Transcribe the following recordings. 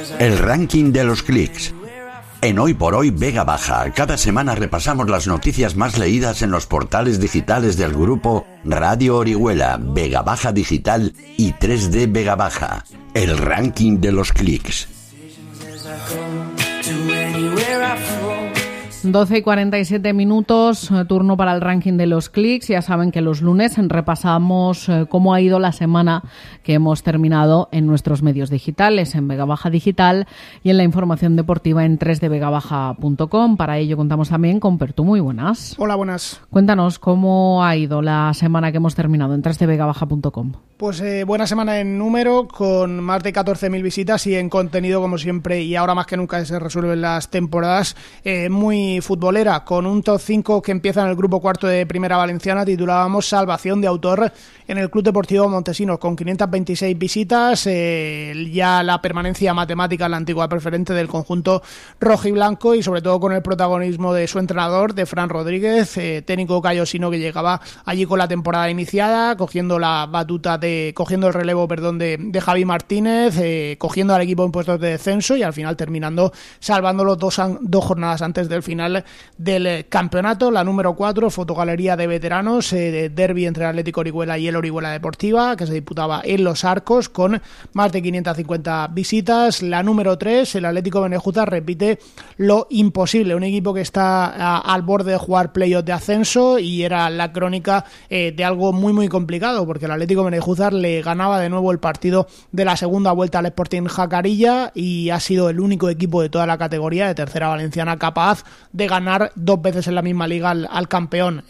El ranking de los clics. En Hoy por Hoy Vega Baja, cada semana repasamos las noticias más leídas en los portales digitales del grupo Radio Orihuela, Vega Baja Digital y 3D Vega Baja. El ranking de los clics. 12:47, turno para el ranking de los clics. Ya saben que los lunes repasamos cómo ha ido la semana que hemos terminado en nuestros medios digitales, en Vega Baja Digital y en la información deportiva en 3dvegabaja.com. Para ello contamos también con Pertu. Muy buenas. Hola, buenas. Cuéntanos cómo ha ido la semana que hemos terminado en 3dvegabaja.com. Pues buena semana en número, con más de 14.000 visitas y en contenido, como siempre, y ahora más que nunca se resuelven las temporadas, muy futbolera, con un top 5 que empieza en el grupo cuarto de Primera Valenciana. Titulábamos Salvación de autor en el Club Deportivo Montesinos, con 526 visitas, ya la permanencia matemática en la antigua preferente del conjunto rojiblanco, y sobre todo con el protagonismo de su entrenador, de Fran Rodríguez, técnico callosino, que llegaba allí con la temporada iniciada, cogiendo la batuta cogiendo el relevo de Javi Martínez, cogiendo al equipo en puestos de descenso y al final terminando salvándolo dos jornadas antes del final del campeonato. La número 4, fotogalería de veteranos, derbi entre el Atlético Orihuela y el Orihuela Deportiva, que se disputaba en Los Arcos, con más de 550 visitas. La número 3, el Atlético Benejúzar repite lo imposible, un equipo que está al borde de jugar playoff de ascenso, y era la crónica de algo muy muy complicado, porque el Atlético Benejúzar le ganaba de nuevo el partido de la segunda vuelta al Sporting Jacarilla, y ha sido el único equipo de toda la categoría de Tercera Valenciana capaz de ganar dos veces en la misma liga al campeón.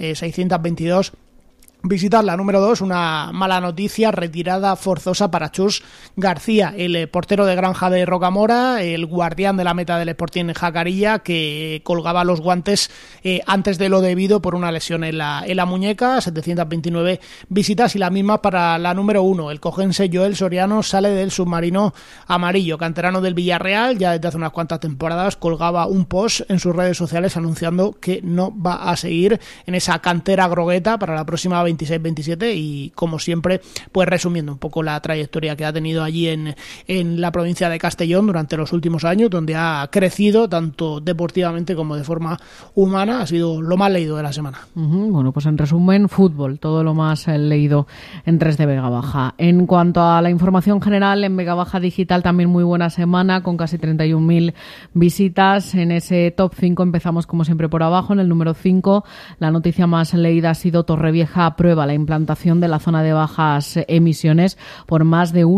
622 visitas. La número 2, una mala noticia, retirada forzosa para Chus García, el portero de Granja de Rocamora, el guardián de la meta del Sporting Jacarilla, que colgaba los guantes antes de lo debido por una lesión en la muñeca. 729 visitas, y la misma para la número 1, el cojense Joel Soriano sale del submarino amarillo, canterano del Villarreal. Ya desde hace unas cuantas temporadas colgaba un post en sus redes sociales anunciando que no va a seguir en esa cantera grogueta para la próxima 26-27, y como siempre, pues resumiendo un poco la trayectoria que ha tenido allí en la provincia de Castellón durante los últimos años, donde ha crecido tanto deportivamente como de forma humana. Ha sido lo más leído de la semana. Bueno, pues en resumen, fútbol, todo lo más leído en 3D Vega Baja. En cuanto a la información general, en Vega Baja Digital también muy buena semana, con casi 31.000 visitas. En ese top 5 empezamos como siempre por abajo. En el número 5, la noticia más leída ha sido Torrevieja aprueba la implantación de la zona de bajas emisiones por más de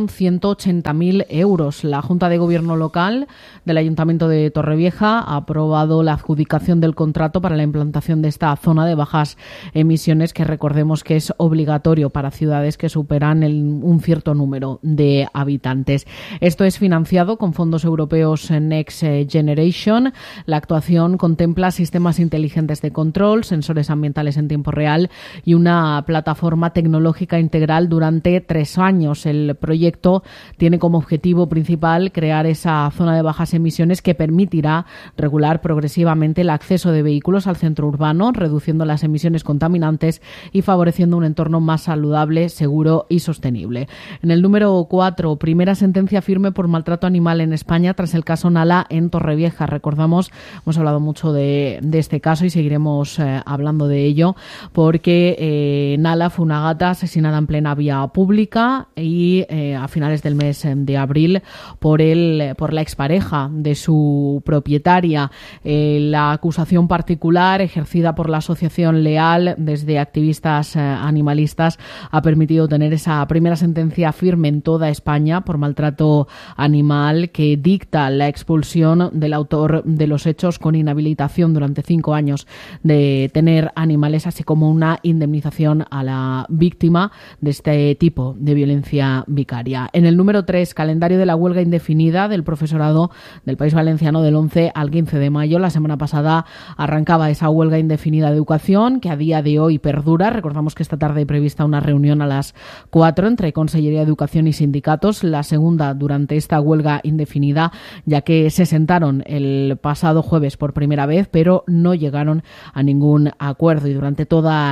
1.180.000 euros. La Junta de Gobierno local del Ayuntamiento de Torrevieja ha aprobado la adjudicación del contrato para la implantación de esta zona de bajas emisiones, que recordemos que es obligatorio para ciudades que superan un cierto número de habitantes. Esto es financiado con fondos europeos Next Generation. La actuación contempla sistemas inteligentes de control, sensores ambientales en tiempo real y una plataforma tecnológica integral durante 3 años. El proyecto tiene como objetivo principal crear esa zona de bajas emisiones que permitirá regular progresivamente el acceso de vehículos al centro urbano, reduciendo las emisiones contaminantes y favoreciendo un entorno más saludable, seguro y sostenible. En el número 4, primera sentencia firme por maltrato animal en España tras el caso Nala en Torrevieja. Recordamos, hemos hablado mucho de este caso y seguiremos hablando de ello, porque Nala fue una gata asesinada en plena vía pública y a finales del mes de abril por la expareja de su propietaria. La acusación particular ejercida por la asociación Leal desde activistas animalistas ha permitido tener esa primera sentencia firme en toda España por maltrato animal, que dicta la expulsión del autor de los hechos con inhabilitación durante 5 años de tener animales, así como una indemnización a la víctima de este tipo de violencia vicaria. En el número 3, calendario de la huelga indefinida del profesorado del País Valenciano del 11 al 15 de mayo. La semana pasada arrancaba esa huelga indefinida de educación, que a día de hoy perdura. Recordamos que esta tarde hay prevista una reunión a las 4 entre Consellería de Educación y sindicatos, la segunda durante esta huelga indefinida, ya que se sentaron el pasado jueves por primera vez, pero no llegaron a ningún acuerdo, y durante toda la semana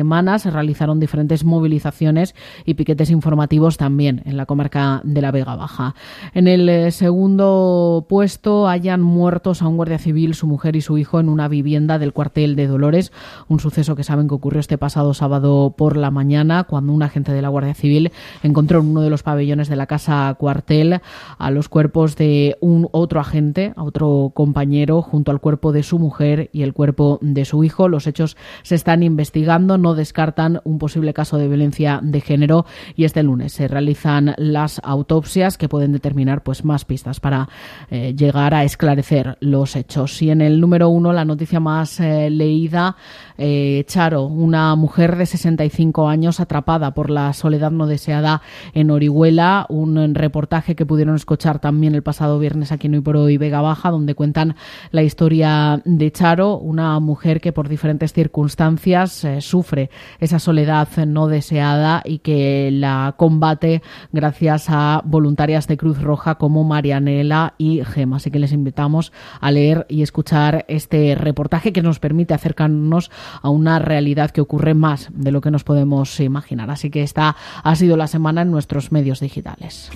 semana se realizaron diferentes movilizaciones y piquetes informativos también en la comarca de la Vega Baja. En el segundo puesto hallan muertos a un guardia civil, su mujer y su hijo en una vivienda del cuartel de Dolores, un suceso que saben que ocurrió este pasado sábado por la mañana, cuando un agente de la Guardia Civil encontró en uno de los pabellones de la casa cuartel a los cuerpos de un otro agente, a otro compañero, junto al cuerpo de su mujer y el cuerpo de su hijo. Los hechos se están investigando, no descartan un posible caso de violencia de género, y este lunes se realizan las autopsias que pueden determinar pues más pistas para llegar a esclarecer los hechos. Y en el número 1, la noticia más leída, Charo, una mujer de 65 años atrapada por la soledad no deseada en Orihuela, un reportaje que pudieron escuchar también el pasado viernes aquí en Hoy por Hoy Vega Baja, donde cuentan la historia de Charo, una mujer que por diferentes circunstancias sufre esa soledad no deseada y que la combate gracias a voluntarias de Cruz Roja como Marianela y Gema. Así que les invitamos a leer y escuchar este reportaje que nos permite acercarnos a una realidad que ocurre más de lo que nos podemos imaginar. Así que esta ha sido la semana en nuestros medios digitales.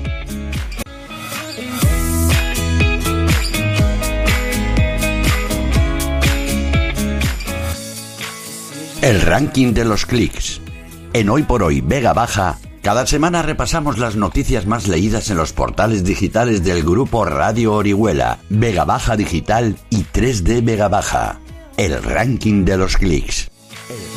El ranking de los clics. En Hoy por Hoy Vega Baja, cada semana repasamos las noticias más leídas en los portales digitales del grupo Radio Orihuela, Vega Baja Digital y 3D Vega Baja. El ranking de los clics.